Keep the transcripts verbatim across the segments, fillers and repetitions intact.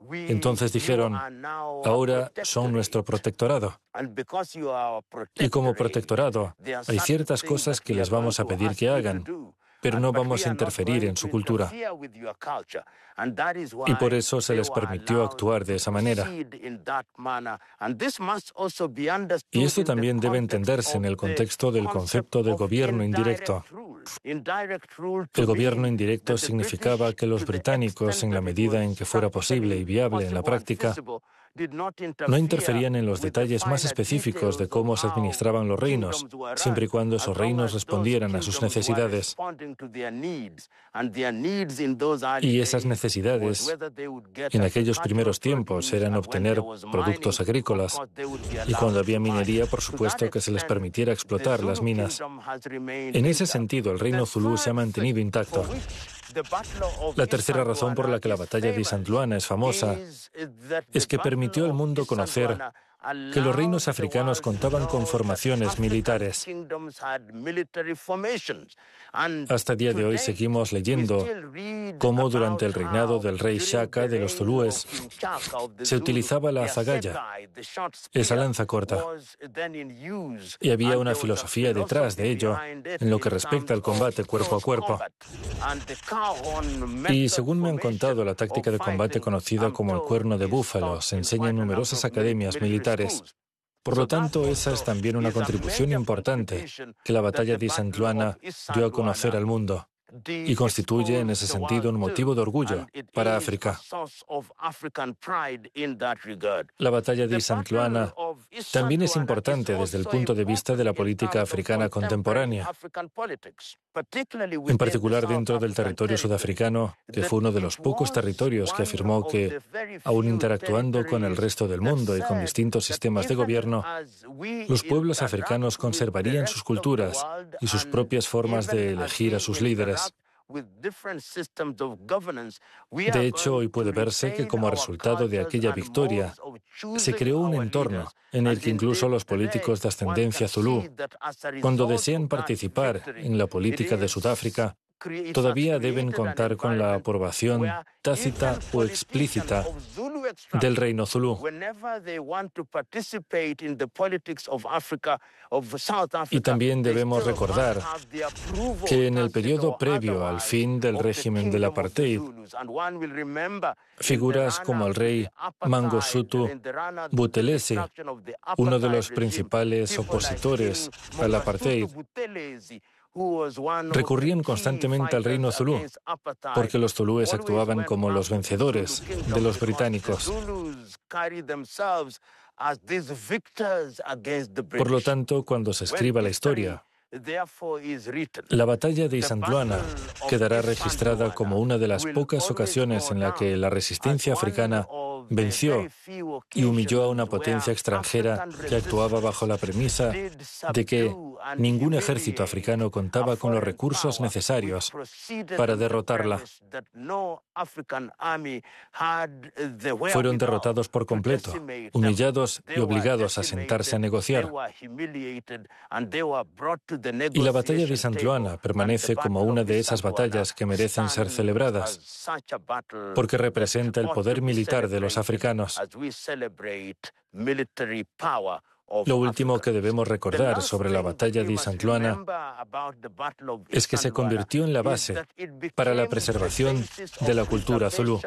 Entonces dijeron, ahora son nuestro protectorado. Y como protectorado, hay ciertas cosas que les vamos a pedir que hagan, pero no vamos a interferir en su cultura. Y por eso se les permitió actuar de esa manera. Y esto también debe entenderse en el contexto del concepto de gobierno indirecto. El gobierno indirecto significaba que los británicos, en la medida en que fuera posible y viable en la práctica, no interferían en los detalles más específicos de cómo se administraban los reinos, siempre y cuando esos reinos respondieran a sus necesidades. Y esas necesidades, en aquellos primeros tiempos, eran obtener productos agrícolas. Y cuando había minería, por supuesto que se les permitiera explotar las minas. En ese sentido, el reino zulú se ha mantenido intacto. La tercera razón por la que la batalla de Sant Luana es famosa es que permitió al mundo conocer que los reinos africanos contaban con formaciones militares. Hasta el día de hoy seguimos leyendo cómo durante el reinado del rey Shaka de los zulúes se utilizaba la azagaya, esa lanza corta, y había una filosofía detrás de ello en lo que respecta al combate cuerpo a cuerpo. Y según me han contado, la táctica de combate conocida como el cuerno de búfalo se enseña en numerosas academias militares. Por lo tanto, esa es también una contribución importante que la batalla de Sant Luana dio a conocer al mundo y constituye en ese sentido un motivo de orgullo para África. La batalla de Sant Luana también es importante desde el punto de vista de la política africana contemporánea, en particular dentro del territorio sudafricano, que fue uno de los pocos territorios que afirmó que, aun interactuando con el resto del mundo y con distintos sistemas de gobierno, los pueblos africanos conservarían sus culturas y sus propias formas de elegir a sus líderes. De hecho, hoy puede verse que como resultado de aquella victoria se creó un entorno en el que incluso los políticos de ascendencia zulú, cuando desean participar en la política de Sudáfrica, todavía deben contar con la aprobación tácita o explícita del reino zulú. Y también debemos recordar que en el periodo previo al fin del régimen del apartheid, figuras como el rey Mangosuthu Buthelezi, uno de los principales opositores al apartheid, recurrían constantemente al reino zulú, porque los zulúes actuaban como los vencedores de los británicos. Por lo tanto, cuando se escriba la historia, la batalla de Sant Luana quedará registrada como una de las pocas ocasiones en la que la resistencia africana venció y humilló a una potencia extranjera que actuaba bajo la premisa de que ningún ejército africano contaba con los recursos necesarios para derrotarla. Fueron derrotados por completo, humillados y obligados a sentarse a negociar. Y la batalla de Sant Luana permanece como una de esas batallas que merecen ser celebradas, porque representa el poder militar de los africanos. Lo último que debemos recordar sobre la batalla de Sant Luana es que se convirtió en la base para la preservación de la cultura zulú.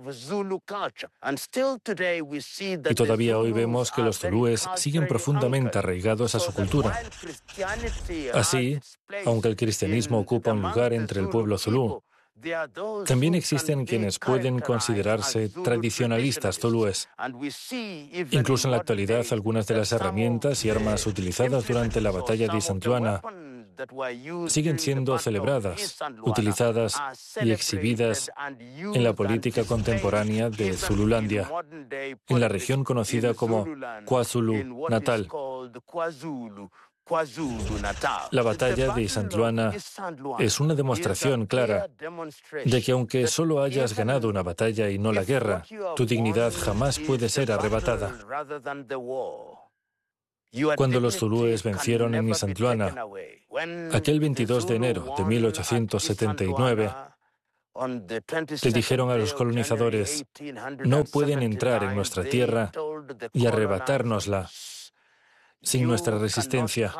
Y todavía hoy vemos que los zulúes siguen profundamente arraigados a su cultura. Así, aunque el cristianismo ocupa un lugar entre el pueblo zulú, también existen quienes pueden considerarse tradicionalistas zulúes. Incluso en la actualidad, algunas de las herramientas y armas utilizadas durante la batalla de Sant Luana siguen siendo celebradas, utilizadas y exhibidas en la política contemporánea de Zululandia, en la región conocida como KwaZulu-Natal. La batalla de Sant Luana es una demostración clara de que aunque solo hayas ganado una batalla y no la guerra, tu dignidad jamás puede ser arrebatada. Cuando los zulúes vencieron en Sant Luana, aquel veintidós de enero de mil ochocientos setenta y nueve, Le dijeron a los colonizadores, no pueden entrar en nuestra tierra y arrebatárnosla sin nuestra resistencia.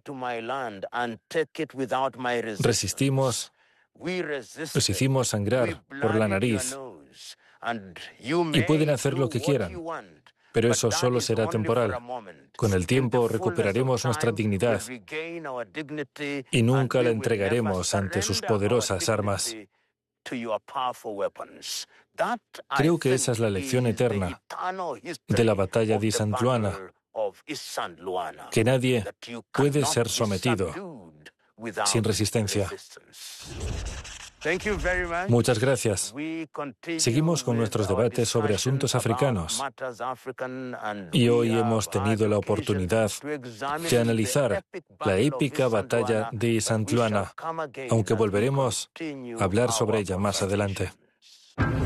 Resistimos, los hicimos sangrar por la nariz y pueden hacer lo que quieran, pero eso solo será temporal. Con el tiempo recuperaremos nuestra dignidad y nunca la entregaremos ante sus poderosas armas. Creo que esa es la lección eterna de la batalla de Sant Luana, que nadie puede ser sometido sin resistencia. Muchas gracias. Seguimos con nuestros debates sobre asuntos africanos y hoy hemos tenido la oportunidad de analizar la épica batalla de Sant Luana, aunque volveremos a hablar sobre ella más adelante.